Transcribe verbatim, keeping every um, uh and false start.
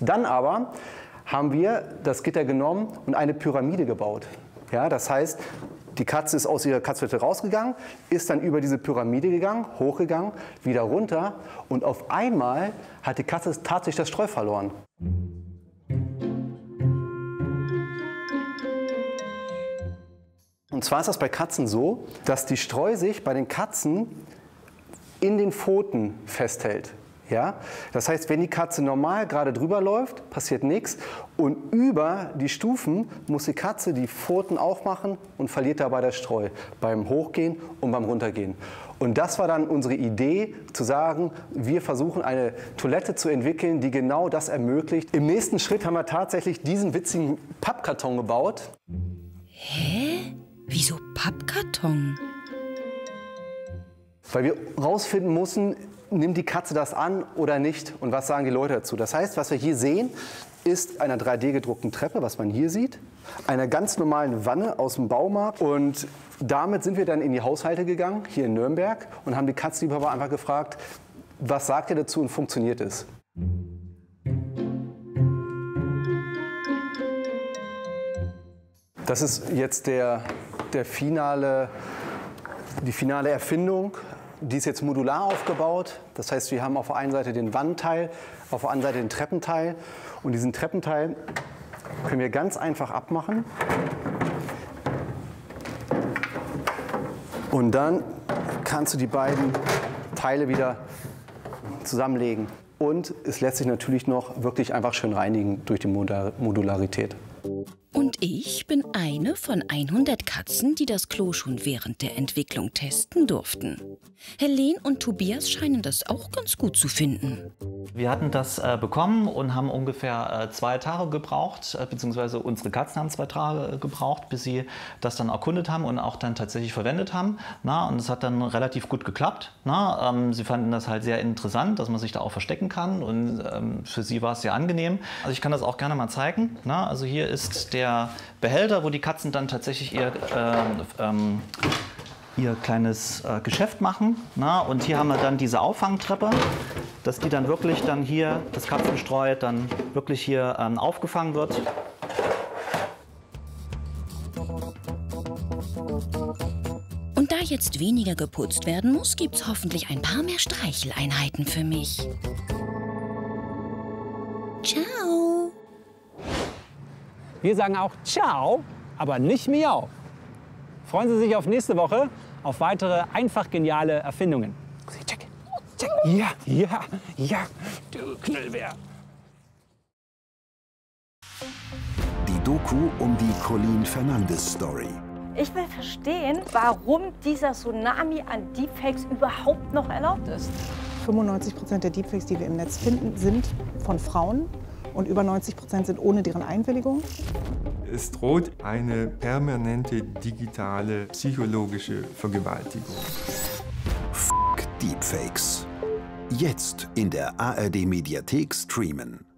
Dann aber haben wir das Gitter genommen und eine Pyramide gebaut. Ja, das heißt, die Katze ist aus ihrer Katzhütte rausgegangen, ist dann über diese Pyramide gegangen, hochgegangen, wieder runter und auf einmal hat die Katze tatsächlich das Streu verloren. Und zwar ist das bei Katzen so, dass die Streu sich bei den Katzen in den Pfoten festhält. Ja? Das heißt, wenn die Katze normal gerade drüber läuft, passiert nichts. Und über die Stufen muss die Katze die Pfoten aufmachen und verliert dabei das Streu. Beim Hochgehen und beim Runtergehen. Und das war dann unsere Idee, zu sagen, wir versuchen eine Toilette zu entwickeln, die genau das ermöglicht. Im nächsten Schritt haben wir tatsächlich diesen witzigen Pappkarton gebaut. Hä? Wieso Pappkarton? Weil wir rausfinden mussten, nimmt die Katze das an oder nicht und was sagen die Leute dazu. Das heißt, was wir hier sehen, ist einer drei D gedruckten Treppe, was man hier sieht, einer ganz normalen Wanne aus dem Baumarkt und damit sind wir dann in die Haushalte gegangen, hier in Nürnberg und haben die Katzenliebhaber einfach gefragt, was sagt ihr dazu und funktioniert es? Das ist jetzt der, der finale, die finale Erfindung. Die ist jetzt modular aufgebaut. Das heißt, wir haben auf der einen Seite den Wandteil, auf der anderen Seite den Treppenteil. Und diesen Treppenteil können wir ganz einfach abmachen. Und dann kannst du die beiden Teile wieder zusammenlegen. Und es lässt sich natürlich noch wirklich einfach schön reinigen durch die Modularität. Und ich bin eine von hundert Katzen, die das Klo schon während der Entwicklung testen durften. Helene und Tobias scheinen das auch ganz gut zu finden. Wir hatten das äh, bekommen und haben ungefähr äh, zwei Tage gebraucht, äh, beziehungsweise unsere Katzen haben zwei Tage gebraucht, bis sie das dann erkundet haben und auch dann tatsächlich verwendet haben. Na, und es hat dann relativ gut geklappt. Na, ähm, sie fanden das halt sehr interessant, dass man sich da auch verstecken kann und ähm, für sie war es sehr angenehm. Also ich kann das auch gerne mal zeigen. Na, also hier ist der Behälter, wo die Katzen dann tatsächlich ihr äh, ähm, ihr kleines äh, Geschäft machen. Na? Und hier haben wir dann diese Auffangtreppe, dass die dann wirklich dann hier, das Katzenstreu dann wirklich hier ähm, aufgefangen wird. Und da jetzt weniger geputzt werden muss, gibt's hoffentlich ein paar mehr Streicheleinheiten für mich. Ciao! Wir sagen auch Ciao, aber nicht Miau. Freuen Sie sich auf nächste Woche auf weitere einfach geniale Erfindungen. Check, check. Ja, ja, ja, du Knüllbär. Die Doku um die Colleen Fernandes-Story. Ich will verstehen, warum dieser Tsunami an Deepfakes überhaupt noch erlaubt ist. fünfundneunzig Prozent der Deepfakes, die wir im Netz finden, sind von Frauen. Und über neunzig Prozent sind ohne deren Einwilligung. Es droht eine permanente digitale psychologische Vergewaltigung. F*** Deepfakes. Jetzt in der A R D Mediathek streamen.